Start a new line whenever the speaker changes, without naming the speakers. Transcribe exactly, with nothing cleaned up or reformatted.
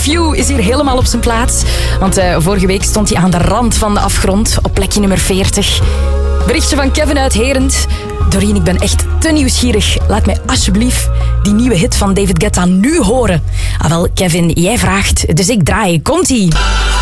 Few is hier helemaal op zijn plaats. Want uh, vorige week stond hij aan de rand van de afgrond op plekje nummer veertig. Berichtje van Kevin uit Herent. Doreen, ik ben echt te nieuwsgierig. Laat mij alsjeblieft die nieuwe hit van David Guetta nu horen. Ah wel, Kevin, jij vraagt, dus ik draai. Komt-ie.